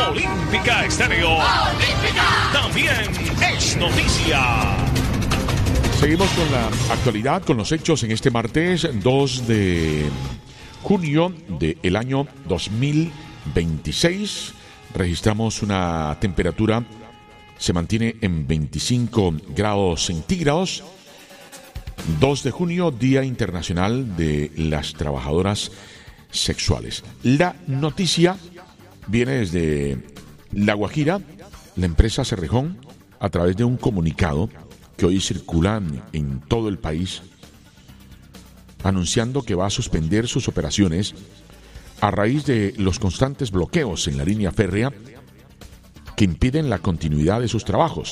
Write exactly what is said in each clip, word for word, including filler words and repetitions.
Olímpica Estéreo. Olímpica. También es noticia. Seguimos con la actualidad, con los hechos en este martes dos de junio del año dos mil veintiséis. Registramos una temperatura, se mantiene en veinticinco grados centígrados. dos de junio, Día Internacional de las Trabajadoras Sexuales. La noticia viene desde La Guajira. La empresa Cerrejón, a través de un comunicado que hoy circula en todo el país, anunciando que va a suspender sus operaciones a raíz de los constantes bloqueos en la línea férrea que impiden la continuidad de sus trabajos.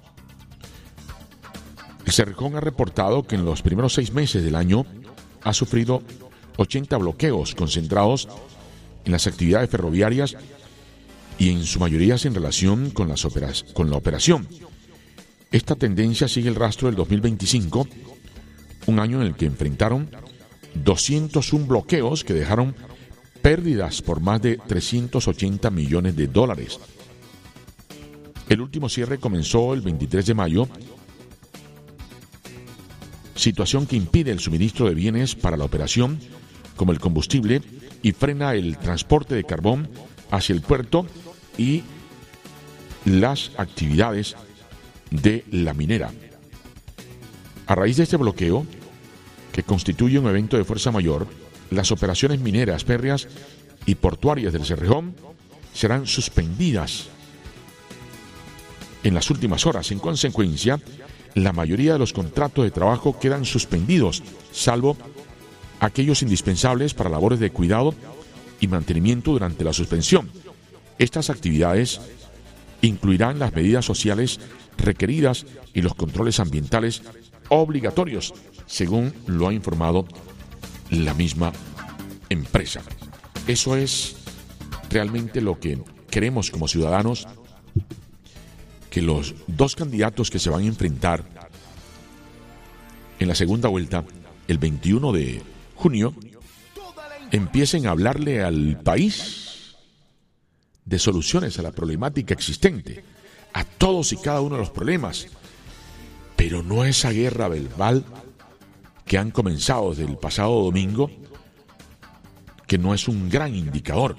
El Cerrejón ha reportado que en los primeros seis meses del año ha sufrido ochenta bloqueos concentrados en las actividades ferroviarias y en su mayoría en relación con, las operas, con la operación. Esta tendencia sigue el rastro del dos mil veinticinco, un año en el que enfrentaron doscientos uno bloqueos que dejaron pérdidas por más de trescientos ochenta millones de dólares. El último cierre comenzó el veintitrés de mayo, situación que impide el suministro de bienes para la operación, como el combustible, y frena el transporte de carbón hacia el puerto y las actividades de la minera. A raíz de este bloqueo, que constituye un evento de fuerza mayor, las operaciones mineras, férreas y portuarias del Cerrejón serán suspendidas en las últimas horas. En consecuencia, la mayoría de los contratos de trabajo quedan suspendidos, salvo aquellos indispensables para labores de cuidado y mantenimiento durante la suspensión. Estas actividades incluirán las medidas sociales requeridas y los controles ambientales obligatorios, según lo ha informado la misma empresa. Eso es realmente lo que queremos como ciudadanos, que los dos candidatos que se van a enfrentar en la segunda vuelta, el veintiuno de junio, empiecen a hablarle al país de soluciones a la problemática existente, a todos y cada uno de los problemas, pero no esa guerra verbal que han comenzado desde el pasado domingo, que no es un gran indicador,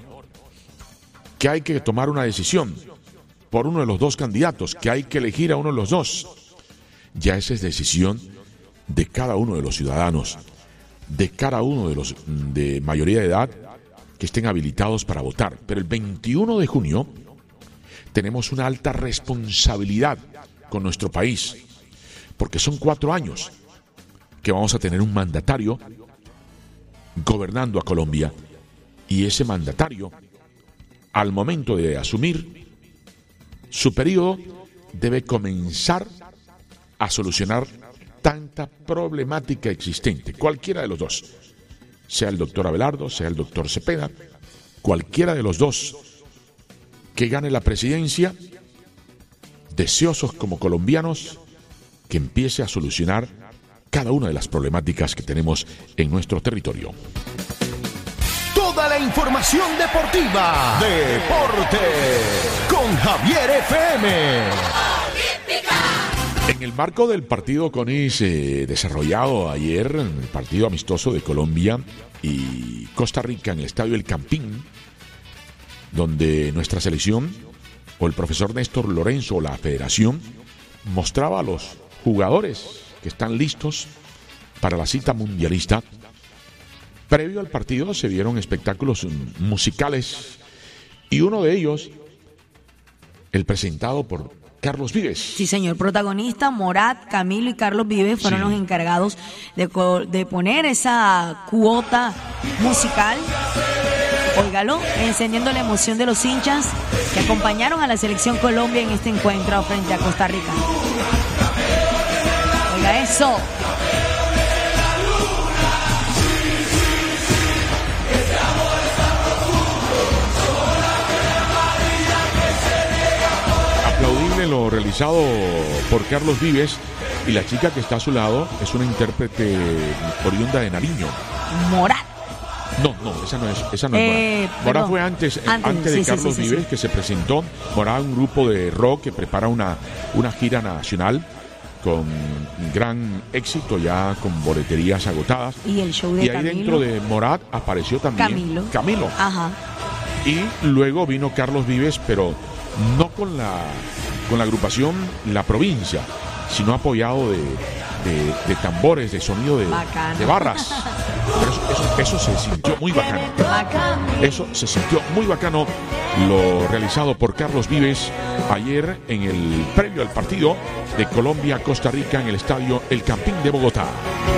que hay que tomar una decisión por uno de los dos candidatos, que hay que elegir a uno de los dos. Ya esa es decisión de cada uno de los ciudadanos, de cada uno de los de mayoría de edad que estén habilitados para votar. Pero el veintiuno de junio tenemos una alta responsabilidad con nuestro país, porque son cuatro años que vamos a tener un mandatario gobernando a Colombia, y ese mandatario, al momento de asumir su periodo, debe comenzar a solucionar tanta problemática existente, cualquiera de los dos, sea el doctor Abelardo, sea el doctor Cepeda, cualquiera de los dos que gane la presidencia, deseosos como colombianos que empiece a solucionar cada una de las problemáticas que tenemos en nuestro territorio. Toda la información deportiva, Deporte con Javier F M. En el marco del partido CONIS eh, desarrollado ayer, en el partido amistoso de Colombia y Costa Rica en el Estadio El Campín, donde nuestra selección, o el profesor Néstor Lorenzo, o la federación, mostraba a los jugadores que están listos para la cita mundialista. Previo al partido se vieron espectáculos musicales, y uno de ellos, el presentado por Carlos Vives. Sí, señor. Protagonista, Morat, Camilo y Carlos Vives fueron sí. los encargados de, de poner esa cuota musical. Óigalo, encendiendo la emoción de los hinchas que acompañaron a la selección Colombia en este encuentro frente a Costa Rica. Oiga eso. Aplaudible lo realizado por Carlos Vives, y la chica que está a su lado es una intérprete oriunda de Nariño. Morat. No, no, esa no es, esa no Eh, es Morad. Morad perdón. fue antes, eh, Antes, antes, sí, de sí, Carlos sí, sí, Vives, sí. que se presentó. Morad, un grupo de rock que prepara una, una gira nacional con gran éxito, ya con boleterías agotadas. Y el show de Y ahí Camilo. dentro de Morad apareció también Camilo. Camilo. Ajá. Y luego vino Carlos Vives, pero no con la, con la agrupación La Provincia, sino apoyado de, de, de tambores, de sonido de, Bacano. de barras. Pero eso, eso, eso se sintió muy bacano. Bacano. Eso se sintió muy bacano, lo realizado por Carlos Vives ayer en el previo al partido de Colombia-Costa Rica en el estadio El Campín de Bogotá.